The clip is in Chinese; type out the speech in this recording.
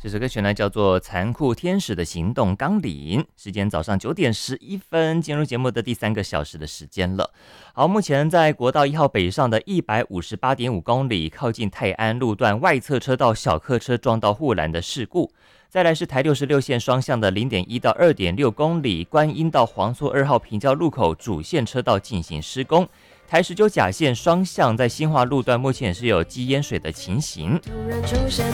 这首歌曲呢叫做《残酷天使的行动纲领》，时间早上9:11，进入节目的第3个小时的时间了。好，目前在国道1号北上的158.5公里，靠近泰安路段外侧车道小客车撞到护栏的事故。再来是台66线双向的0.1到2.6公里，观音到黄厝2号平交路口主线车道进行施工。台19甲线双向在新化路段目前也是有积淹水的情形。 突然出现